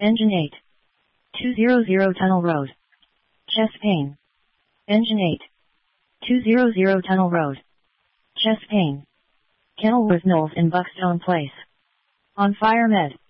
Engine 8. 200 Tunnel Road. Chest pain. Engine 8. 200 Tunnel Road. Chest pain. Kenilworth Knowles in Buckstone Place. On Fire Med.